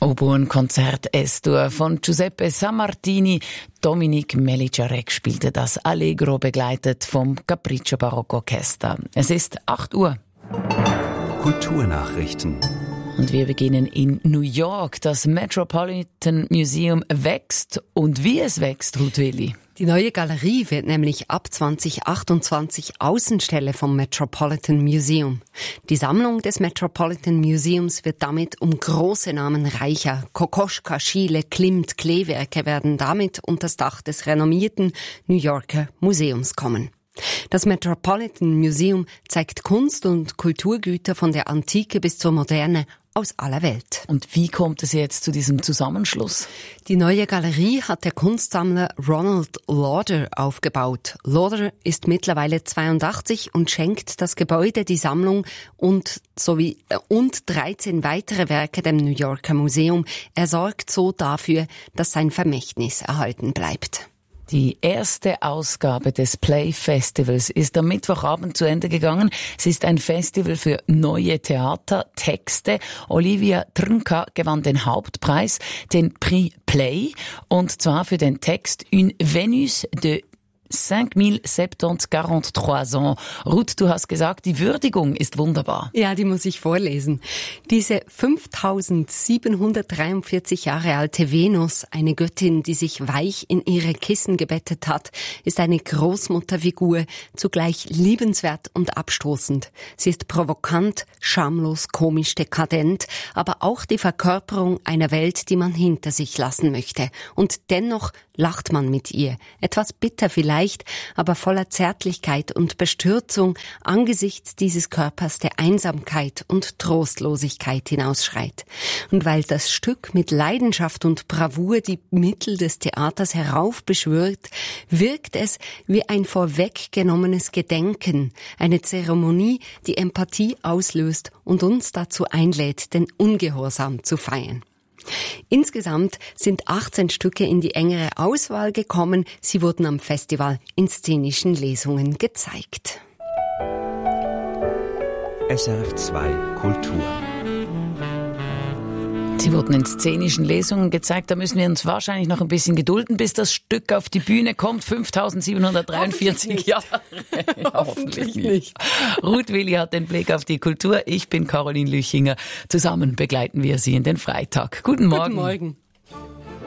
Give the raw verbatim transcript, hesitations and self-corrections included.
Oboenkonzert S-Dur von Giuseppe Sammartini. Dominique Melijarek spielte das Allegro, begleitet vom Capriccio Barockorchester. Es ist acht Uhr. Kulturnachrichten. Und wir beginnen in New York. Das Metropolitan Museum wächst. Und wie es wächst, Ruth Willi. Die neue Galerie wird nämlich ab zwanzig achtundzwanzig Außenstelle vom Metropolitan Museum. Die Sammlung des Metropolitan Museums wird damit um große Namen reicher. Kokoschka, Schiele, Klimt, Kleewerke werden damit unter das Dach des renommierten New Yorker Museums kommen. Das Metropolitan Museum zeigt Kunst- und Kulturgüter von der Antike bis zur Moderne aus aller Welt. Und wie kommt es jetzt zu diesem Zusammenschluss? Die neue Galerie hat der Kunstsammler Ronald Lauder aufgebaut. Lauder ist mittlerweile zweiundachtzig und schenkt das Gebäude, die Sammlung und sowie und dreizehn weitere Werke dem New Yorker Museum. Er sorgt so dafür, dass sein Vermächtnis erhalten bleibt. Die erste Ausgabe des Play Festivals ist am Mittwochabend zu Ende gegangen. Es ist ein Festival für neue Theatertexte. Olivia Trnka gewann den Hauptpreis, den Prix Play, und zwar für den Text Une Vénus de cinq mille sept cent quarante-trois ans. Ruth, du hast gesagt, die Würdigung ist wunderbar. Ja, die muss ich vorlesen. Diese fünftausendsiebenhundertdreiundvierzig Jahre alte Venus, eine Göttin, die sich weich in ihre Kissen gebettet hat, ist eine Großmutterfigur, zugleich liebenswert und abstoßend. Sie ist provokant, schamlos, komisch, dekadent, aber auch die Verkörperung einer Welt, die man hinter sich lassen möchte. Und dennoch lacht man mit ihr. Etwas bitter vielleicht, aber voller Zärtlichkeit und Bestürzung angesichts dieses Körpers, der Einsamkeit und Trostlosigkeit hinausschreit. Und weil das Stück mit Leidenschaft und Bravour die Mittel des Theaters heraufbeschwört, wirkt es wie ein vorweggenommenes Gedenken, eine Zeremonie, die Empathie auslöst und uns dazu einlädt, den Ungehorsam zu feiern. Insgesamt sind achtzehn Stücke in die engere Auswahl gekommen. Sie wurden am Festival in szenischen Lesungen gezeigt. S R F zwei Kultur. Sie wurden in szenischen Lesungen gezeigt. Da müssen wir uns wahrscheinlich noch ein bisschen gedulden, bis das Stück auf die Bühne kommt. fünftausendsiebenhundertdreiundvierzig Jahre. Hoffentlich nicht. Ruth Willi hat den Blick auf die Kultur. Ich bin Caroline Lüchinger. Zusammen begleiten wir Sie in den Freitag. Guten Morgen. Guten Morgen.